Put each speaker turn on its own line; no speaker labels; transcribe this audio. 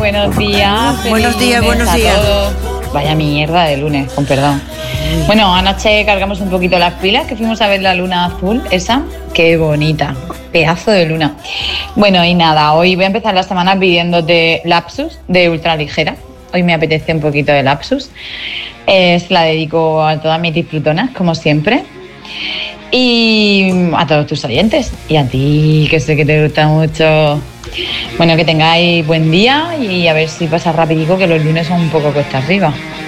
buenos días.
Buenos días, buenos días.
Vaya mierda de lunes, con perdón. Bueno, anoche cargamos un poquito las pilas, que fuimos a ver la luna azul, esa. Qué bonita, pedazo de luna. Bueno, y nada, hoy voy a empezar la semana pidiéndote Lapsus de Ultraligera. Hoy me apetece un poquito de Lapsus. Se la dedico a todas mis disfrutonas, como siempre. Y a todos tus oyentes. Y a ti, que sé que te gusta mucho. Bueno, que tengáis buen día y a ver si pasa rapidico, que los lunes son un poco cuesta arriba.